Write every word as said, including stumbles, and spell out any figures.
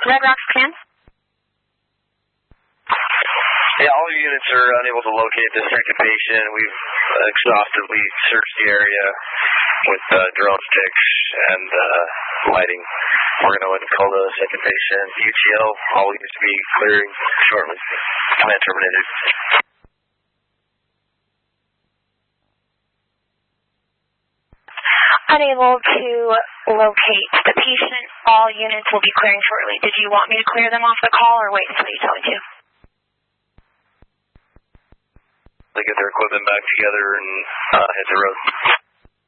Red Rocks Command? Yeah, all units are unable to locate this second patient. We've exhaustively searched the area with uh, drone sticks and uh, lighting. We're going to go ahead and call the second patient U T L. All units be clearing shortly. Command terminated. Unable to locate the patient. All units will be clearing shortly. Did you want me to clear them off the call or wait until you tell me to? They get their equipment back together and uh, hit the road.